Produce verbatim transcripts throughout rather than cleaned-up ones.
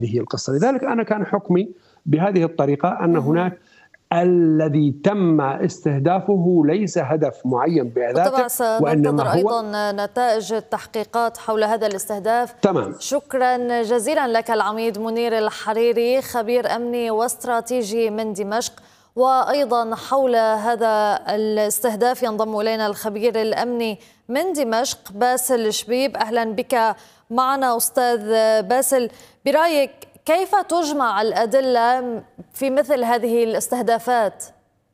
القصة. لذلك أنا كان حكمي بهذه الطريقة أن هناك الذي تم استهدافه ليس هدف معين بذاته، وطبعا سننتظر هو أيضا نتائج التحقيقات حول هذا الاستهداف. تمام. شكرا جزيلا لك العميد منير الحريري، خبير أمني واستراتيجي من دمشق. وأيضا حول هذا الاستهداف ينضم إلينا الخبير الأمني من دمشق باسل شبيب. أهلا بك معنا أستاذ باسل، برأيك كيف تجمع الأدلة في مثل هذه الاستهدافات؟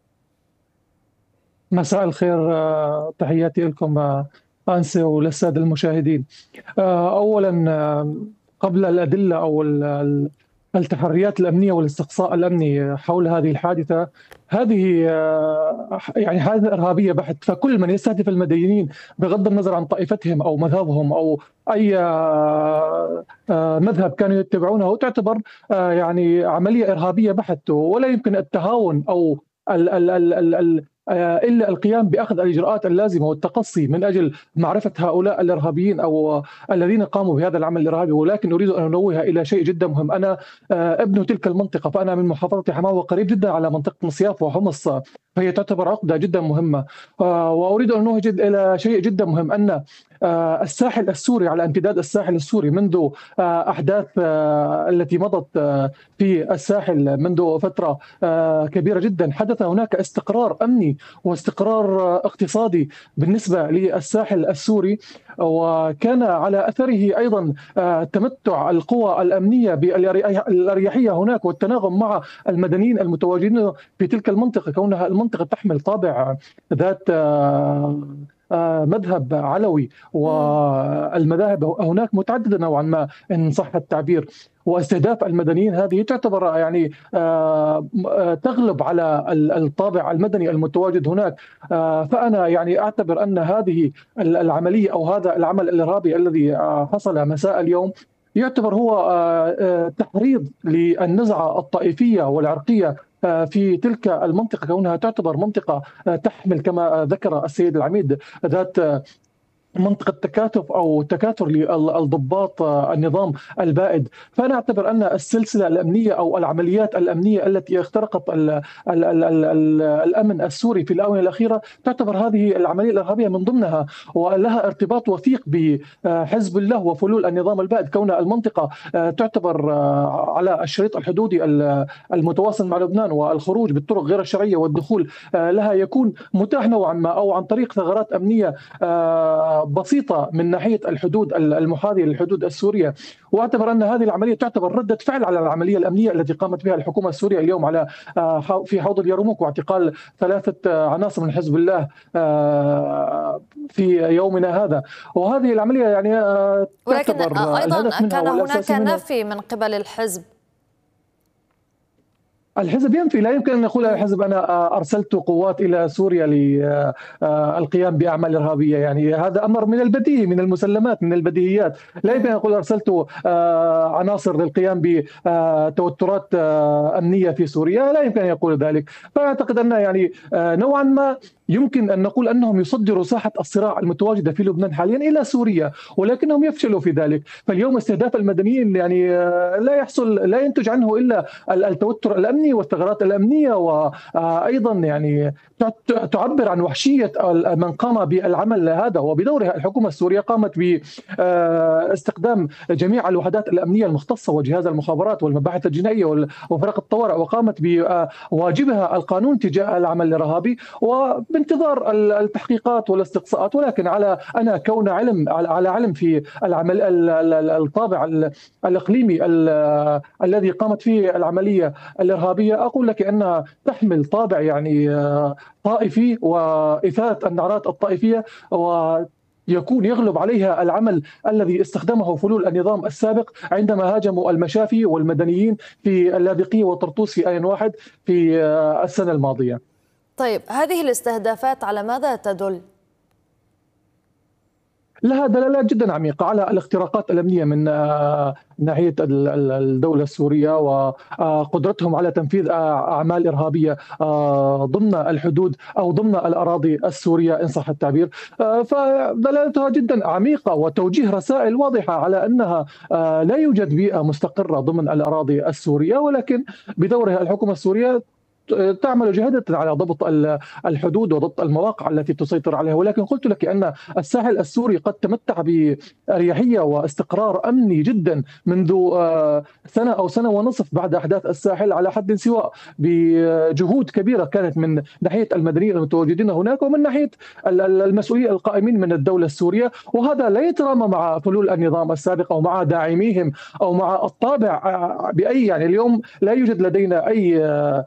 مساء الخير، تحياتي لكم أنسة وللسادة المشاهدين. أولا قبل الأدلة أو التحريات الأمنية والاستقصاء الأمني حول هذه الحادثة، هذه يعني حادثة إرهابية بحت، فكل من يستهدف المدنيين بغض النظر عن طائفتهم أو مذهبهم أو أي مذهب كانوا يتبعونه تعتبر يعني عملية إرهابية بحت، ولا يمكن التهاون أو ال ال ال ال ال إلا القيام بأخذ الإجراءات اللازمة والتقصي من أجل معرفة هؤلاء الإرهابيين أو الذين قاموا بهذا العمل الإرهابي. ولكن أريد أن أنوه إلى شيء جدا مهم. أنا ابن تلك المنطقة، فأنا من محافظة حماة وقريب جدا على منطقة مصياف وحمص، فهي تعتبر عقدة جدا مهمة. وأريد أن أنوه إلى شيء جدا مهم، أن الساحل السوري على امتداد الساحل السوري منذ أحداث التي مضت في الساحل منذ فترة كبيرة جدا حدث هناك استقرار أمني واستقرار اقتصادي بالنسبة للساحل السوري، وكان على أثره أيضا تمتع القوى الأمنية بالأريحية هناك والتناغم مع المدنيين المتواجدين في تلك المنطقة، كونها المنطقة تحمل طابع ذات مذهب علوي، والمذاهب هناك متعددة نوعا ما إن صح التعبير. واستهداف المدنيين هذه تعتبر يعني تغلب على الطابع المدني المتواجد هناك. فأنا يعني أعتبر أن هذه العملية أو هذا العمل الإرهابي الذي حصل مساء اليوم يعتبر هو تحريض للنزعة الطائفية والعرقية في تلك المنطقة، كونها تعتبر منطقة تحمل كما ذكر السيد العميد ذات منطقة تكاتف أو تكاثر للضباط النظام البائد. فأنا أعتبر أن السلسلة الأمنية أو العمليات الأمنية التي اخترقت ال ال ال ال ال الأمن السوري في الآونة الأخيرة تعتبر هذه العملية الإرهابية من ضمنها، ولها ارتباط وثيق بحزب الله وفلول النظام البائد، كون المنطقة تعتبر على الشريط الحدودي المتواصل مع لبنان، والخروج بالطرق غير الشرعية والدخول لها يكون متاح نوعا ما أو عن طريق ثغرات أمنية بسيطة من ناحية الحدود المحاذية للحدود السورية. واعتبر أن هذه العملية تعتبر ردة فعل على العملية الأمنية التي قامت بها الحكومة السورية اليوم على في حوض اليرموك، واعتقال ثلاثة عناصر من حزب الله في يومنا هذا. وهذه العملية يعني ولكن أيضا كان هناك نفي من قبل الحزب. الحزب ينفي، لا يمكن أن يقول الحزب أنا أرسلت قوات إلى سوريا للقيام بأعمال إرهابية، يعني هذا أمر من البديهي، من المسلمات، من البديهيات. لا يمكن أن يقول أرسلت عناصر للقيام بتوترات أمنية في سوريا، لا يمكن أن يقول ذلك. فأعتقد أن يعني نوعا ما يمكن أن نقول أنهم يصدروا ساحة الصراع المتواجدة في لبنان حاليا إلى سوريا، ولكنهم يفشلوا في ذلك. فاليوم استهداف المدنيين يعني لا يحصل لا ينتج عنه إلا التوتر الأمني والثغرات الأمنية، وأيضا يعني تعبر عن وحشية من قام بالعمل هذا. وبدورها الحكومة السورية قامت باستخدام جميع الوحدات الأمنية المختصة وجهاز المخابرات والمباحث الجنائية وفرق الطوارئ، وقامت بواجبها القانون تجاه العمل الإرهابي وبانتظار التحقيقات والاستقصاءات. ولكن على أنا كون علم على علم في العمل الطابع الإقليمي الذي قامت فيه العملية الإرهابية، أقول لك أنها تحمل طابع يعني طائفي وإثارة النعرات الطائفية، ويكون يغلب عليها العمل الذي استخدمه فلول النظام السابق عندما هاجموا المشافي والمدنيين في اللاذقية وطرطوس في آن واحد في السنة الماضية. طيب هذه الاستهدافات على ماذا تدل؟ لها دلالات جدا عميقة على الاختراقات الأمنية من ناحية الدولة السورية وقدرتهم على تنفيذ أعمال إرهابية ضمن الحدود أو ضمن الأراضي السورية إن صح التعبير. فدلالتها جدا عميقة وتوجيه رسائل واضحة على أنها لا يوجد بيئة مستقرة ضمن الأراضي السورية، ولكن بدورها الحكومة السورية تعمل جهدا على ضبط الحدود وضبط المواقع التي تسيطر عليها. ولكن قلت لك أن الساحل السوري قد تمتع بأريحية واستقرار أمني جدا منذ سنة أو سنة ونصف بعد أحداث الساحل على حد سواء، بجهود كبيرة كانت من ناحية المدنيين المتواجدين هناك ومن ناحية المسؤولين القائمين من الدولة السورية. وهذا لا يترامى مع فلول النظام السابق أو مع داعميهم أو مع الطابع بأي، يعني اليوم لا يوجد لدينا أي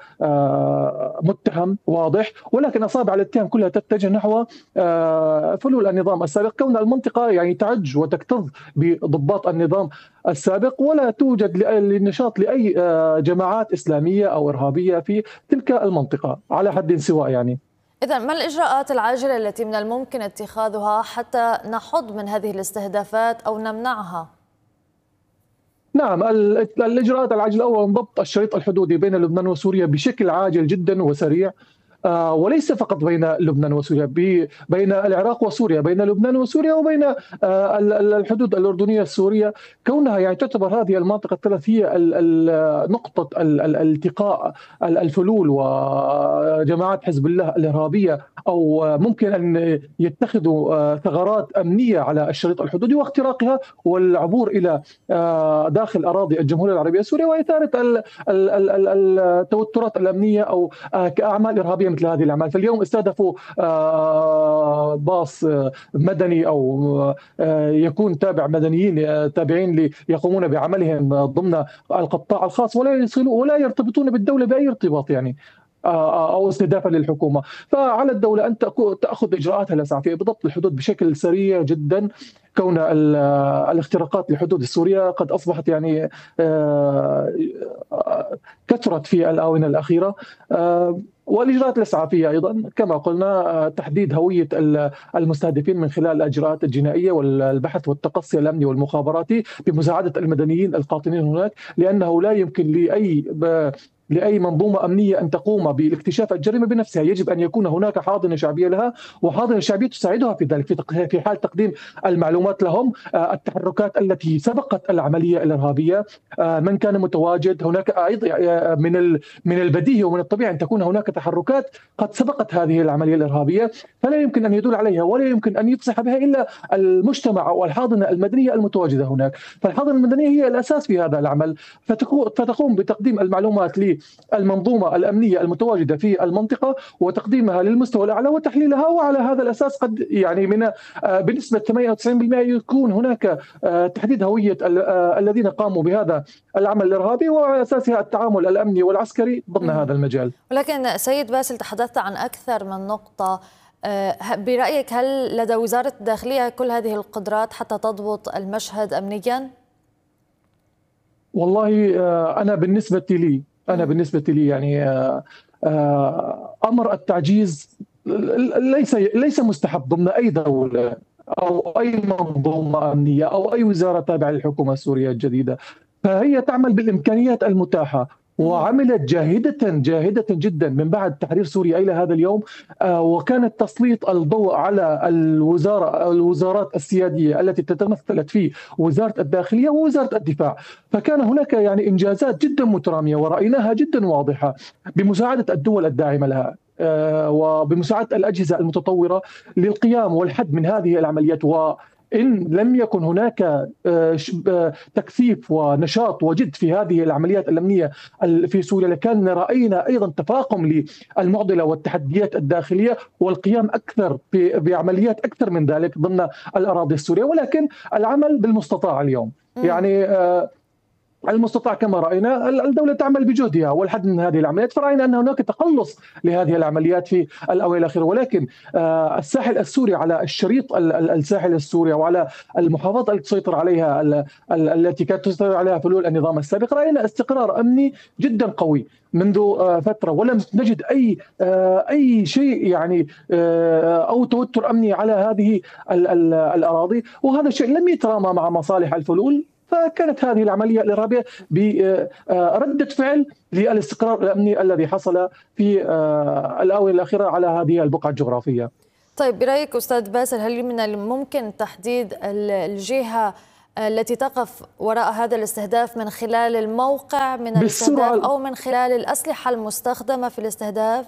متهم واضح، ولكن أصابع الاتهام كلها تتجه نحو فلول النظام السابق، كون المنطقة يعني تعج وتكتظ بضباط النظام السابق ولا توجد للنشاط لأي جماعات إسلامية أو إرهابية في تلك المنطقة على حد سواء. يعني إذا ما الإجراءات العاجلة التي من الممكن اتخاذها حتى نحد من هذه الاستهدافات أو نمنعها؟ نعم، الإجراءات العاجلة أولا ضبط الشريط الحدودي بين لبنان وسوريا بشكل عاجل جدا وسريع، آه وليس فقط بين لبنان وسوريا، بين العراق وسوريا، بين لبنان وسوريا، وبين آه الحدود الأردنية السورية، كونها يعني تعتبر هذه المنطقة الثلاث هي نقطة الالتقاء الفلول وجماعات حزب الله الإرهابية، أو ممكن أن يتخذوا آه ثغرات أمنية على الشريط الحدودي واختراقها والعبور إلى آه داخل أراضي الجمهورية العربية السورية وإثارة التوترات الأمنية أو آه كأعمال إرهابية مثل هذه الأعمال. فاليوم استهدفوا باص مدني أو يكون تابع مدنيين تابعين ليقومون بعملهم ضمن القطاع الخاص، ولا يصلوا ولا يرتبطون بالدولة بأي ارتباط يعني أو استهدافا للحكومة. فعلى الدولة أن تأخذ إجراءاتها الإسعافية بضبط الحدود بشكل سريع جدا، كون الاختراقات للحدود السورية قد أصبحت يعني كثرت في الآونة الأخيرة. والإجراءات الإسعافية أيضا كما قلنا تحديد هوية المستهدفين من خلال الإجراءات الجنائية والبحث والتقصي الأمني والمخابراتي بمساعدة المدنيين القاطنين هناك، لأنه لا يمكن لأي لأي منظومة أمنية أن تقوم بالاكتشاف الجريمة بنفسها، يجب أن يكون هناك حاضنة شعبية لها وحاضنة شعبية تساعدها في ذلك في حال تقديم المعلومات لهم، التحركات التي سبقت العملية الإرهابية، من كان متواجد هناك. أيضا من من البديهي ومن الطبيعي أن تكون هناك تحركات قد سبقت هذه العملية الإرهابية، فلا يمكن أن يدل عليها ولا يمكن أن يفصح بها إلا المجتمع أو الحاضنة المدنية المتواجدة هناك. فالحاضنة المدنية هي الأساس في هذا العمل، فتقوم بتقديم المعلومات للمنظومة الأمنية المتواجدة في المنطقة وتقديمها للمستوى الأعلى وتحليلها، وعلى هذا الأساس قد يعني من بنسبة ثمانية وتسعين بالمئة يكون هناك تحديد هوية الذين قاموا بهذا العمل الإرهابي، وعلى أساسها التعامل الأمني والعسكري ضمن هذا المجال. ولكن سيد باسل، تحدثت عن أكثر من نقطة، برأيك هل لدى وزارة الداخلية كل هذه القدرات حتى تضبط المشهد أمنيا؟ والله أنا بالنسبة لي أنا بالنسبة لي يعني أمر التعجيز ليس ليس مستحب ضمن أي دولة أو أي منظومة أمنية أو أي وزارة تابعة للحكومة السورية الجديدة، فهي تعمل بالإمكانيات المتاحة وعملت جاهدة جاهدة جدا من بعد تحرير سوريا إلى هذا اليوم، وكانت تسليط الضوء على الوزارة الوزارات السيادية التي تتمثلت في وزارة الداخلية ووزارة الدفاع. فكان هناك يعني إنجازات جدا مترامية ورأيناها جدا واضحة بمساعدة الدول الداعمة لها وبمساعدة الأجهزة المتطورة للقيام والحد من هذه العمليات. و إن لم يكن هناك تكثيف ونشاط وجد في هذه العمليات الأمنية في سوريا لكان رأينا أيضا تفاقم للمعضلة والتحديات الداخلية والقيام أكثر بعمليات أكثر من ذلك ضمن الأراضي السورية. ولكن العمل بالمستطاع اليوم، يعني المستطاع كما راينا الدوله تعمل بجهدها والحد من هذه العمليات، فراينا ان هناك تقلص لهذه العمليات في الاونه الاخيره. ولكن الساحل السوري على الشريط الساحل السوري وعلى المحافظات التي تسيطر عليها التي كانت تسيطر عليها فلول النظام السابق راينا استقرار امني جدا قوي منذ فتره، ولم نجد اي اي شيء يعني او توتر امني على هذه الاراضي، وهذا الشيء لم يترامى مع مصالح الفلول. فكانت هذه العملية الإرهابية بردة فعل للاستقرار الأمني الذي حصل في الآونة الأخيرة على هذه البقعة الجغرافية. طيب برأيك أستاذ باسل، هل من الممكن تحديد الجهة التي تقف وراء هذا الاستهداف من خلال الموقع من الاستهداف أو من خلال الأسلحة المستخدمة في الاستهداف؟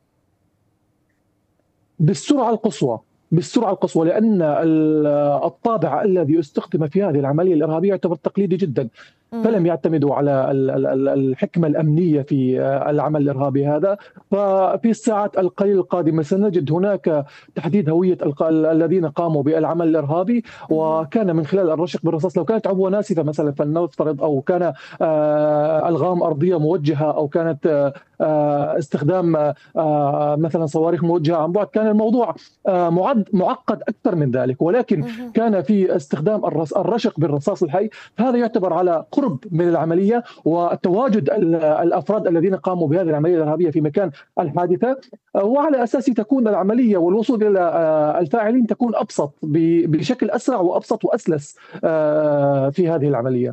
بالسرعة القصوى بالسرعة القصوى لأن الطابع الذي استخدم في هذه العملية الإرهابية يعتبر تقليدي جدا، فلم يعتمدوا على الحكمة الأمنية في العمل الإرهابي هذا. ففي الساعات القليلة القادمة سنجد هناك تحديد هوية الذين قاموا بالعمل الإرهابي، وكان من خلال الرشق بالرصاص. لو كانت عبوة ناسفة مثلا فلنفترض، أو كان ألغام أرضية موجهة، أو كانت استخدام مثلا صواريخ موجهة عن بعد، كان الموضوع معد معقد أكثر من ذلك. ولكن كان في استخدام الرشق بالرصاص الحي، فهذا يعتبر على قرب من العملية وتواجد الأفراد الذين قاموا بهذه العملية الإرهابية في مكان الحادثة، وعلى أساس تكون العملية والوصول إلى الفاعلين تكون أبسط بشكل أسرع وأبسط وأسلس في هذه العملية.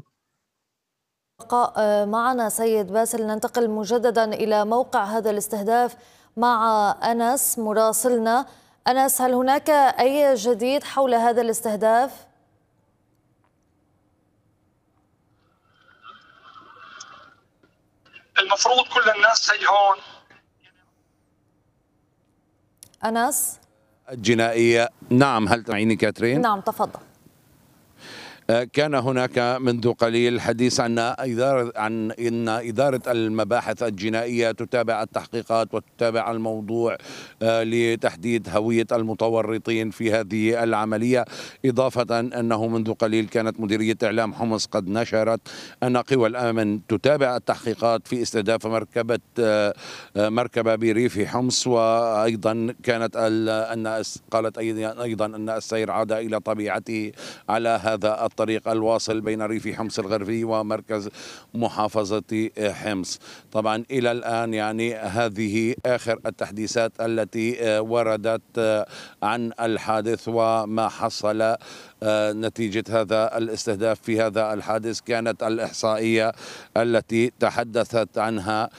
معنا سيد باسل، ننتقل مجددا إلى موقع هذا الاستهداف مع أنس مراسلنا. أنس، هل هناك أي جديد حول هذا الاستهداف؟ المفروض كل الناس هي هون. أنس الجنائية، نعم. هل تسمعيني كاترين؟ نعم تفضل. كان هناك منذ قليل حديث عن إدارة عن إن إدارة المباحث الجنائية تتابع التحقيقات وتتابع الموضوع لتحديد هوية المتورطين في هذه العملية، إضافة أنه منذ قليل كانت مديرية إعلام حمص قد نشرت أن قوى الأمن تتابع التحقيقات في استهداف مركبة مركبة بريف حمص، وأيضا كانت أن قالت أيضا أن السير عاد إلى طبيعته على هذا الطريق الواصل بين ريف حمص الغربي ومركز محافظة حمص. طبعا إلى الآن يعني هذه آخر التحديثات التي وردت عن الحادث وما حصل نتيجة هذا الاستهداف في هذا الحادث. كانت الإحصائية التي تحدثت عنها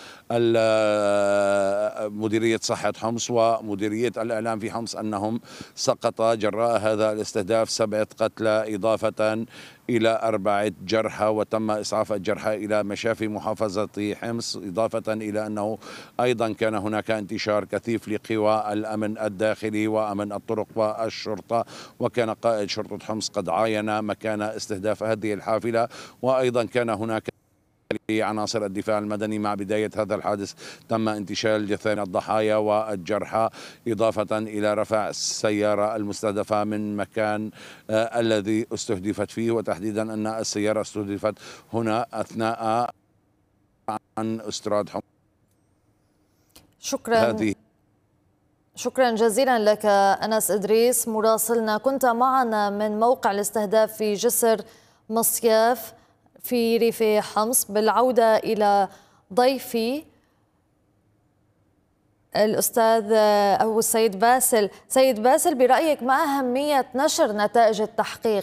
مديرية صحة حمص ومديرية الإعلام في حمص أنهم سقط جراء هذا الاستهداف سبعة قتلى إضافة إلى أربعة جرحى، وتم إسعاف الجرحى إلى مشافي محافظة حمص، إضافة إلى أنه أيضا كان هناك انتشار كثيف لقوى الأمن الداخلي وأمن الطرق والشرطة، وكان قائد شرطة حمص قد عاين مكان استهداف هذه الحافلة، وأيضا كان هناك عناصر الدفاع المدني. مع بداية هذا الحادث تم انتشال جثث الضحايا والجرحى، إضافة إلى رفع السيارة المستهدفة من مكان آه الذي استهدفت فيه، وتحديدا أن السيارة استهدفت هنا أثناء عن استراد حمص. شكرا هذه شكرا جزيلا لك أنس إدريس مراسلنا، كنت معنا من موقع الاستهداف في جسر مصياف في ريف حمص. بالعودة إلى ضيفي الأستاذ أو السيد باسل. سيد باسل، برأيك ما أهمية نشر نتائج التحقيق؟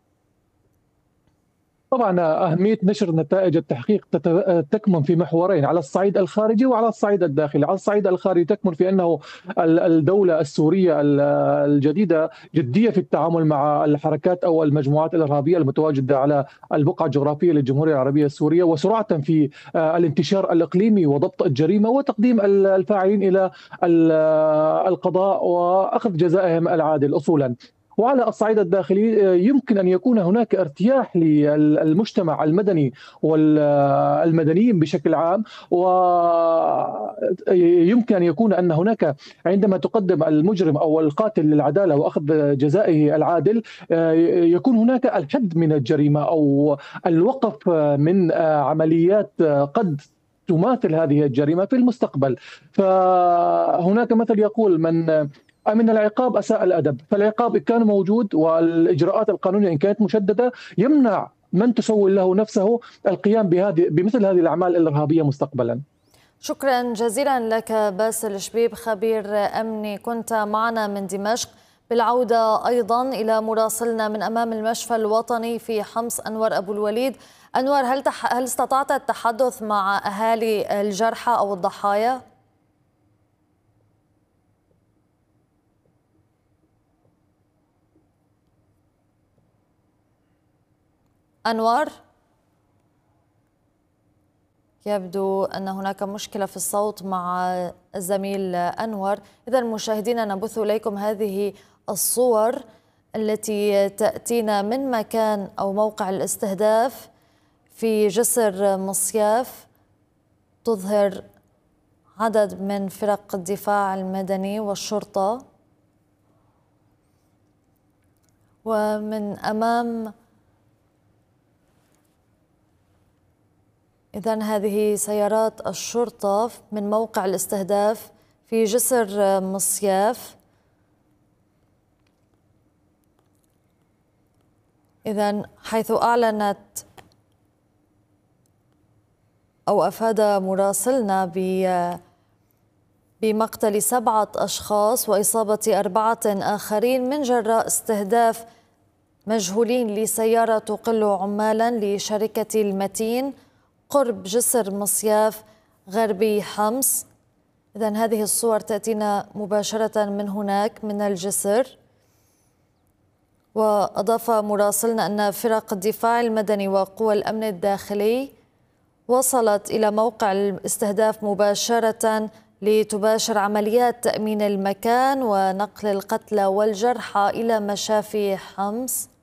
طبعا أهمية نشر نتائج التحقيق تكمن في محورين، على الصعيد الخارجي وعلى الصعيد الداخلي. على الصعيد الخارجي تكمن في أنه الدولة السورية الجديدة جدية في التعامل مع الحركات أو المجموعات الإرهابية المتواجدة على البقعة الجغرافية للجمهورية العربية السورية، وسرعة في الانتشار الإقليمي وضبط الجريمة وتقديم الفاعلين إلى القضاء وأخذ جزائهم العادل أصولا. وعلى الصعيد الداخلي يمكن أن يكون هناك ارتياح للمجتمع المدني والمدنيين بشكل عام، ويمكن أن يكون أن هناك عندما تقدم المجرم أو القاتل للعدالة وأخذ جزائه العادل يكون هناك الحد من الجريمة أو الوقف من عمليات قد تماثل هذه الجريمة في المستقبل. فهناك مثل يقول: من أمن العقاب أساء الأدب. فالعقاب إن كان موجود والإجراءات القانونية إن كانت مشددة يمنع من تسول له نفسه القيام بهذه بمثل هذه الأعمال الإرهابية مستقبلا. شكرا جزيلا لك باسل شبيب، خبير أمني كنت معنا من دمشق. بالعودة أيضا إلى مراسلنا من أمام المشفى الوطني في حمص، أنور أبو الوليد. أنور، هل تح... هل استطعت التحدث مع أهالي الجرحى أو الضحايا؟ أنور، يبدو أن هناك مشكلة في الصوت مع الزميل أنور. إذا مشاهدينا نبث إليكم هذه الصور التي تأتينا من مكان أو موقع الاستهداف في جسر مصياف، تظهر عدد من فرق الدفاع المدني والشرطة، ومن أمام إذن هذه سيارات الشرطة من موقع الاستهداف في جسر مصياف. إذن حيث أعلنت أو أفاد مراسلنا بمقتل سبعة أشخاص وإصابة أربعة آخرين من جراء استهداف مجهولين لسيارة تقل عمالا لشركة المتين قرب جسر مصياف غربي حمص. إذن هذه الصور تأتينا مباشرة من هناك من الجسر. وأضاف مراسلنا أن فرق الدفاع المدني وقوى الأمن الداخلي وصلت إلى موقع الاستهداف مباشرة لتباشر عمليات تأمين المكان ونقل القتلى والجرحى إلى مشافي حمص.